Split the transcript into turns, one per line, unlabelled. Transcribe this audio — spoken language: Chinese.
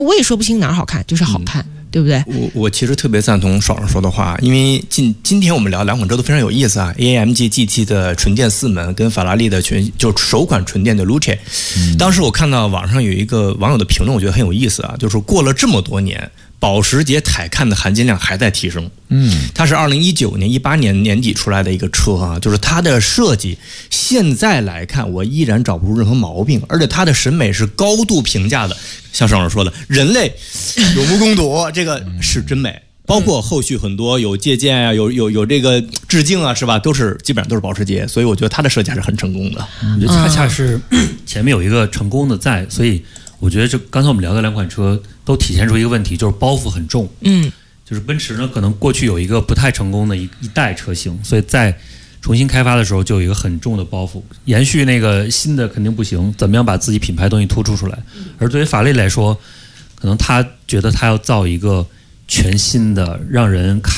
我也说不清哪儿好看，就是好看。对不对？
我其实特别赞同爽说的话，因为今天我们聊两款车都非常有意思啊 ，AMG GT 的纯电4门跟法拉利的就首款纯电的 Luce。当时我看到网上有一个网友的评论，我觉得很有意思啊，就是过了这么多年，保时捷台看的含金量还在提升。它是2019年、18年年底出来的一个车啊，就是它的设计现在来看，我依然找不出任何毛病，而且它的审美是高度评价的。像上面说的，人类有目共睹，这个是真美。包括后续很多有借鉴啊，有这个致敬啊，是吧？基本上都是保时捷，所以我觉得它的设计还是很成功的。
我觉得恰恰是前面有一个成功的在，所以我觉得刚才我们聊的两款车都体现出一个问题，就是包袱很重。就是奔驰呢，可能过去有一个不太成功的一代车型，所以在重新开发的时候就有一个很重的包袱，延续那个新的肯定不行，怎么样把自己品牌东西突出出来？而对于法拉利来说，可能他觉得他要造一个全新的让人看